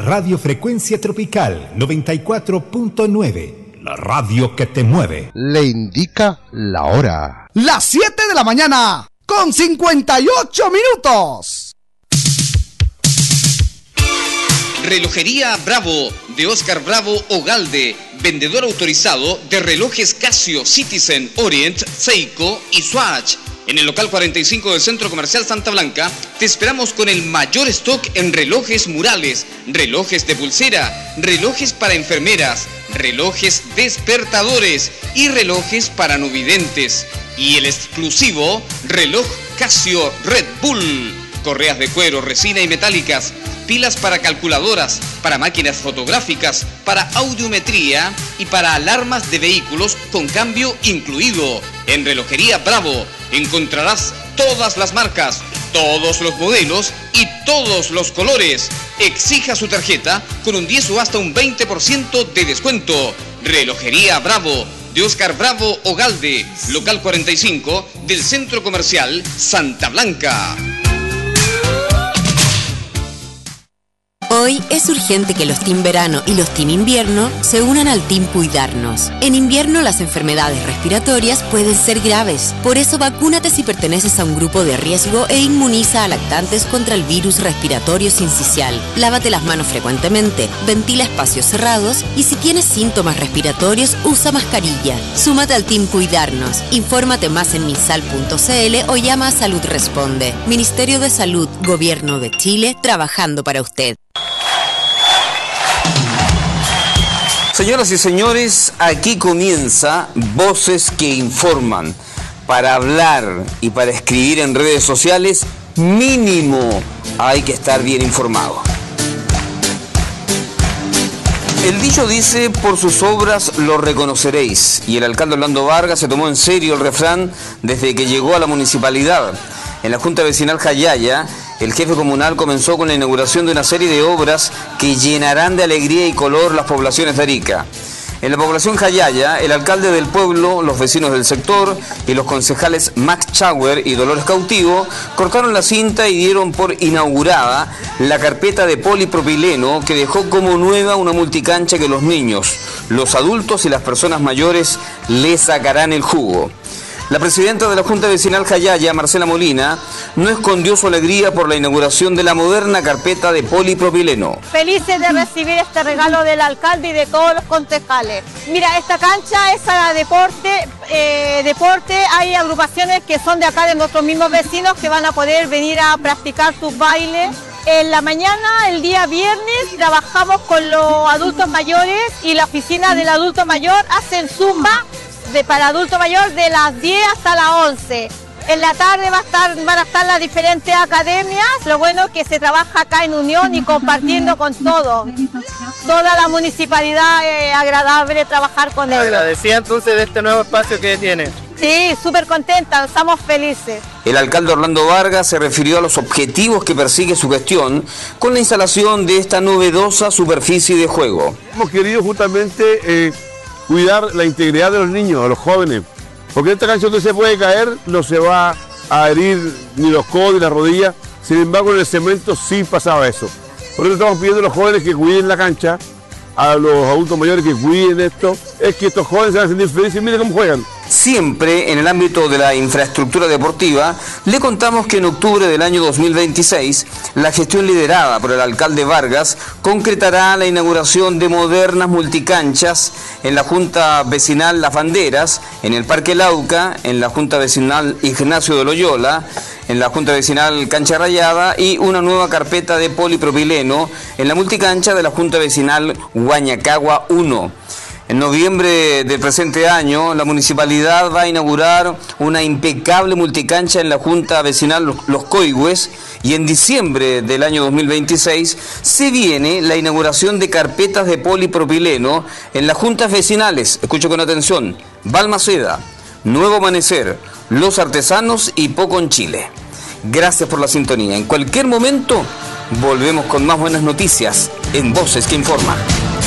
Radio Frecuencia Tropical 94.9. La radio que te mueve. Le indica la hora. Las 7 de la mañana, con 58 minutos. Relojería Bravo, de Oscar Bravo Ogalde, vendedor autorizado de relojes Casio, Citizen, Orient, Seiko y Swatch. En el local 45 del Centro Comercial Santa Blanca, te esperamos con el mayor stock en relojes murales, relojes de pulsera, relojes para enfermeras, relojes despertadores y relojes para no videntes. Y el exclusivo reloj Casio Red Bull, correas de cuero, resina y metálicas, pilas para calculadoras, para máquinas fotográficas, para audiometría y para alarmas de vehículos con cambio incluido. En Relojería Bravo encontrarás todas las marcas, todos los modelos y todos los colores. Exija su tarjeta con un 10 o hasta un 20% de descuento. Relojería Bravo, de Oscar Bravo Ogalde, local 45 del Centro Comercial Santa Blanca. Hoy es urgente que los Team Verano y los Team Invierno se unan al Team Cuidarnos. En invierno las enfermedades respiratorias pueden ser graves. Por eso vacúnate si perteneces a un grupo de riesgo e inmuniza a lactantes contra el virus respiratorio sincicial. Lávate las manos frecuentemente, ventila espacios cerrados y si tienes síntomas respiratorios usa mascarilla. Súmate al Team Cuidarnos. Infórmate más en minsal.cl o llama a Salud Responde. Ministerio de Salud, Gobierno de Chile, trabajando para usted. Señoras y señores, aquí comienza Voces que Informan. Para hablar y para escribir en redes sociales, mínimo hay que estar bien informado. El dicho dice, por sus obras lo reconoceréis. Y el alcalde Orlando Vargas se tomó en serio el refrán desde que llegó a la municipalidad. En la Junta Vecinal Jayaya, el jefe comunal comenzó con la inauguración de una serie de obras que llenarán de alegría y color las poblaciones de Arica. En la población Jayaya, el alcalde del pueblo, los vecinos del sector y los concejales Max Chauer y Dolores Cautivo cortaron la cinta y dieron por inaugurada la carpeta de polipropileno que dejó como nueva una multicancha que los niños, los adultos y las personas mayores le sacarán el jugo. La presidenta de la Junta Vecinal Jayaya, Marcela Molina, no escondió su alegría por la inauguración de la moderna carpeta de polipropileno. Felices de recibir este regalo del alcalde y de todos los concejales. Mira, esta cancha es para deporte, hay agrupaciones que son de acá, de nuestros mismos vecinos, que van a poder venir a practicar sus bailes. En la mañana, el día viernes, trabajamos con los adultos mayores y la oficina del adulto mayor hacen zumba para adulto mayor de las 10 hasta las 11. En la tarde van a estar las diferentes academias. Lo bueno es que se trabaja acá en unión y compartiendo con todos. Toda la municipalidad es agradable trabajar con ellos. Agradecida entonces de este nuevo espacio que tiene. Sí, súper contenta, estamos felices. El alcalde Orlando Vargas se refirió a los objetivos que persigue su gestión con la instalación de esta novedosa superficie de juego. Hemos querido justamente cuidar la integridad de los niños, de los jóvenes, porque esta cancha donde se puede caer no se va a herir ni los codos ni las rodillas. Sin embargo, en el cemento sí pasaba eso. Por eso estamos pidiendo a los jóvenes que cuiden la cancha, a los adultos mayores que cuiden esto. Es que estos jóvenes se van a sentir felices. Miren cómo juegan. Siempre en el ámbito de la infraestructura deportiva, le contamos que en octubre del año 2026, la gestión liderada por el alcalde Vargas concretará la inauguración de modernas multicanchas en la Junta Vecinal Las Banderas, en el Parque Lauca, en la Junta Vecinal Ignacio de Loyola, en la Junta Vecinal Cancha Rayada y una nueva carpeta de polipropileno en la multicancha de la Junta Vecinal Huañacagua 1. En noviembre del presente año, la municipalidad va a inaugurar una impecable multicancha en la Junta Vecinal Los Coigües y en diciembre del año 2026 se viene la inauguración de carpetas de polipropileno en las juntas vecinales. Escucho con atención: Balmaceda, Nuevo Amanecer, Los Artesanos y Poco en Chile. Gracias por la sintonía. En cualquier momento volvemos con más buenas noticias en Voces que Informan.